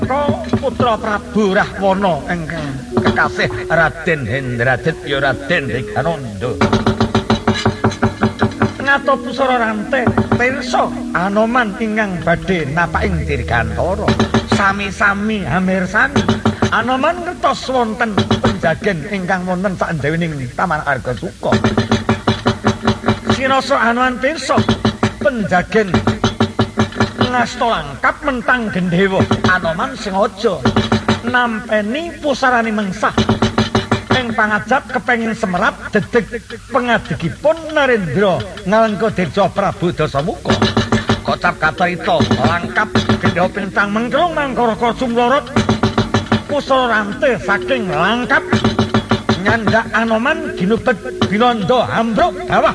Putra Prabu Rahwana ingkang kekasih Raden Hendraditya Raden Wikananda. Ngato pusara rante pirsa Anoman ingkang badhe napaking dirgantara sami-sami hamirsani. Anoman ngertos wonten penjagen ingkang wonten saendawining Taman Argasuka. Sinasa Anoman pirsa penjagen ngasta langkap mentang gendhewa. Anoman sengaja nampeni pusarane mengsah ing pangajap kepengin semerap dedeg pengadegipun Narendra ngalengka Dirja Prabu Dasamuka. Kocap kacarita langkap gendhewa pincang mengkelung mangkara sumlorot pusara rante saking langkap nyandak Anoman ginubet binanda ambruk bawah